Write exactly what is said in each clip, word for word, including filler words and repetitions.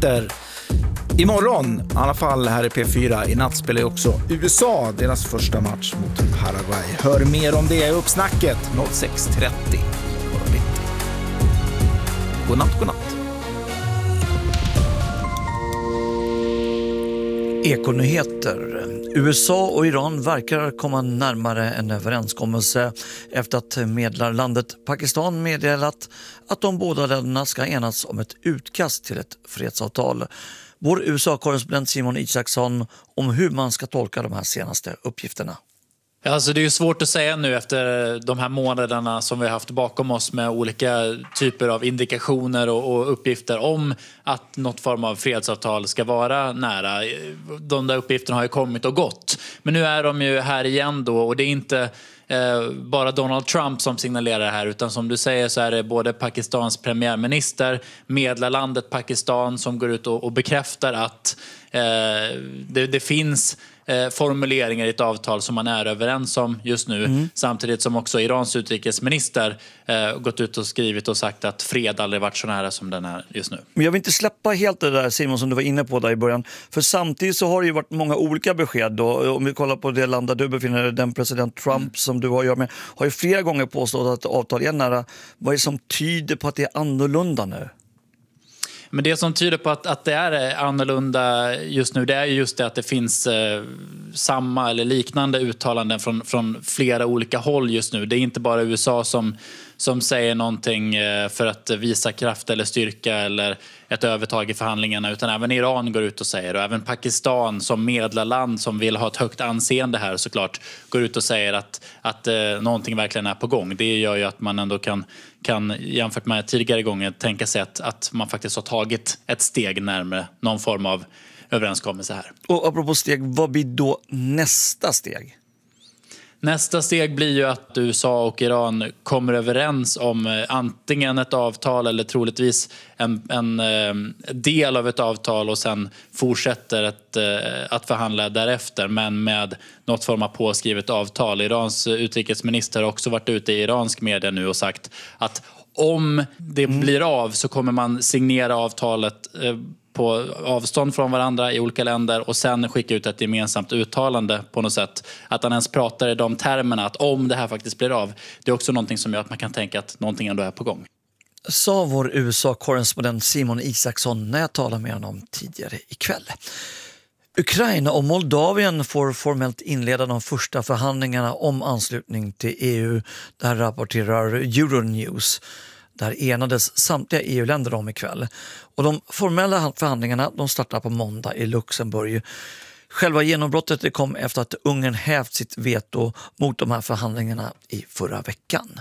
Ekornyheter. Imorgon, i alla fall här i P fyra, i natt spelar också U S A deras första match mot Paraguay. Hör mer om det i uppsnacket sex trettio. God natt, god natt. Ekornyheter. U S A och Iran verkar komma närmare en överenskommelse efter att medlarlandet Pakistan meddelat att de båda länderna ska enas om ett utkast till ett fredsavtal. Vår U S A-korrespondent Simon Isaksson om hur man ska tolka de här senaste uppgifterna. Alltså det är ju svårt att säga nu efter de här månaderna som vi har haft bakom oss med olika typer av indikationer och, och uppgifter om att något form av fredsavtal ska vara nära. De där uppgifterna har ju kommit och gått. Men nu är de ju här igen då, och det är inte eh, bara Donald Trump som signalerar här, utan som du säger så är det både Pakistans premiärminister, medlarlandet Pakistan som går ut och, och bekräftar att eh, det, det finns Eh, formuleringar i ett avtal som man är överens om just nu. Mm. Samtidigt som också Irans utrikesminister eh, gått ut och skrivit och sagt att fred aldrig varit så nära som den är just nu. Men jag vill inte släppa helt det där, Simon, som du var inne på där i början. För samtidigt så har det ju varit många olika besked då. Om vi kollar på det land där du befinner dig, den president Trump mm. som du har att göra med, har ju flera gånger påstått att avtal är nära. Vad är det som tyder på att det är annorlunda nu? Men det som tyder på att, att det är annorlunda just nu, det är just det att det finns eh, samma eller liknande uttalanden från, från flera olika håll just nu. Det är inte bara U S A som, som säger någonting eh, för att visa kraft eller styrka eller ett övertag i förhandlingarna, utan även Iran går ut och säger, och även Pakistan som medlarland som vill ha ett högt anseende här såklart går ut och säger att, att eh, någonting verkligen är på gång. Det gör ju att man ändå kan, kan jämfört med tidigare gånger tänka sig att, att man faktiskt har tagit ett steg närmare någon form av överenskommelse här. Och apropå steg, vad blir då nästa steg? Nästa steg blir ju att U S A och Iran kommer överens om antingen ett avtal eller troligtvis en, en, en del av ett avtal och sen fortsätter ett, att förhandla därefter, men med något form av påskrivet avtal. Irans utrikesminister har också varit ute i iransk media nu och sagt att om det mm. blir av så kommer man signera avtalet på avstånd från varandra i olika länder och sen skicka ut ett gemensamt uttalande på något sätt. Att han ens pratar i de termerna att om det här faktiskt blir av, det är också någonting som gör att man kan tänka att någonting ändå är på gång. Sa vår U S A-korrespondent Simon Isaksson när jag talade med honom tidigare ikväll. Ukraina och Moldavien får formellt inleda de första förhandlingarna om anslutning till E U. Det här rapporterar Euronews. Där enades samtliga E U-länder om ikväll. Och de formella förhandlingarna de startar på måndag i Luxemburg. Själva genombrottet det kom efter att Ungern hävt sitt veto mot de här förhandlingarna i förra veckan.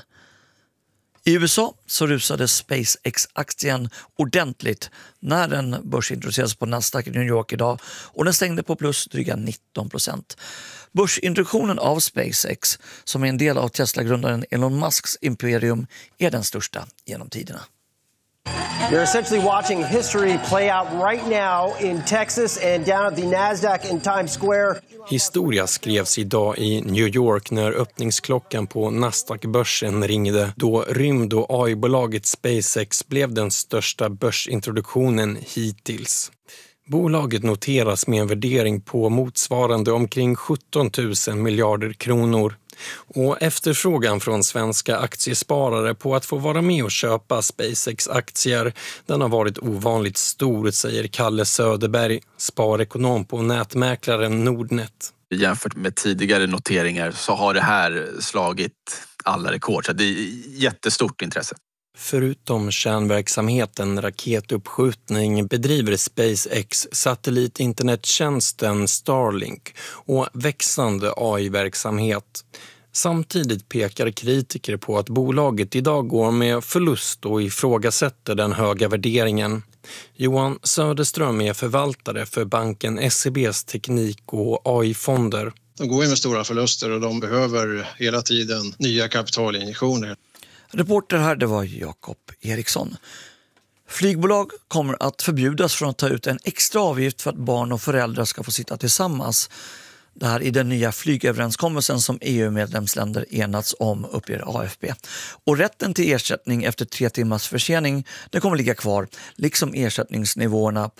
I U S A så rusade SpaceX-aktien ordentligt när den börsintroducerades på Nasdaq i New York idag, och den stängde på plus dryga nitton procent. Börsintroduktionen av SpaceX, som är en del av Tesla-grundaren Elon Musks imperium, är den största genom tiderna. You're essentially watching history play out right now in Texas and down at the Nasdaq in Times Square. Historia skrevs idag i New York när öppningsklockan på Nasdaq-börsen ringde, då rymd- och A I-bolaget SpaceX blev den största börsintroduktionen hittills. Bolaget noteras med en värdering på motsvarande omkring sjutton tusen miljarder kronor. Och efterfrågan från svenska aktiesparare på att få vara med och köpa SpaceX-aktier, den har varit ovanligt stor, säger Kalle Söderberg, sparekonom på nätmäklaren Nordnet. Jämfört med tidigare noteringar så har det här slagit alla rekord, så det är jättestort intresse. Förutom kärnverksamheten raketuppskjutning bedriver SpaceX satellitinternettjänsten Starlink och växande A I-verksamhet. Samtidigt pekar kritiker på att bolaget idag går med förlust och ifrågasätter den höga värderingen. Johan Söderström är förvaltare för banken S E B:s teknik- och A I-fonder. De går med stora förluster och de behöver hela tiden nya kapitalinjektioner. Reporter här, det var Jakob Eriksson. Flygbolag kommer att förbjudas från att ta ut en extra avgift för att barn och föräldrar ska få sitta tillsammans. Det här är den nya flygöverenskommelsen som E U-medlemsländer enats om, uppger A F P. Och rätten till ersättning efter tre timmars försening, det kommer ligga kvar, liksom ersättningsnivåerna på